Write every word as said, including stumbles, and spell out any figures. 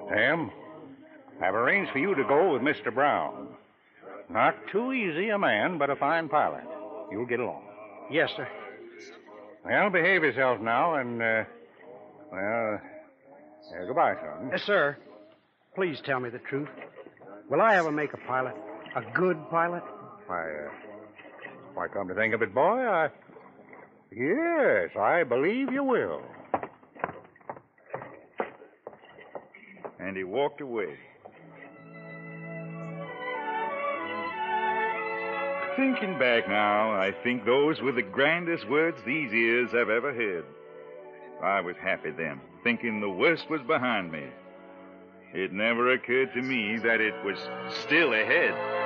Sam, I've arranged for you to go with Mister Brown. Not too easy a man, but a fine pilot. You'll get along. Yes, sir. Well, behave yourself now, and, uh, well, uh, goodbye, son. Yes, sir. Please tell me the truth. Will I ever make a pilot? A good pilot? Why, uh, why, come to think of it, boy, I... Yes, I believe you will. And he walked away. Thinking back now, I think those were the grandest words these ears have ever heard. I was happy then, thinking the worst was behind me. It never occurred to me that it was still ahead.